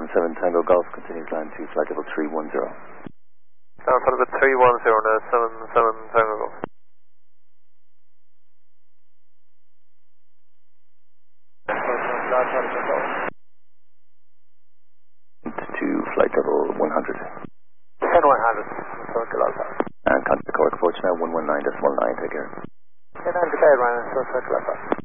77 Tango Golf, continues line 2, flight level 310. Flight level 310 now, 77 Tango Golf. To flight level 100. 10-100, Circle Alpha. And contact Cork approach now, 119.9, take care. 10-9, Ryan, Circle Alpha.